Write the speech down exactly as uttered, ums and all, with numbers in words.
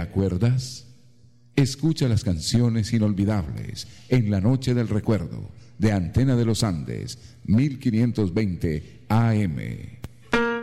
acuerdas? Escucha las canciones inolvidables en la noche del recuerdo de Antena de los Andes, mil quinientos veinte A M.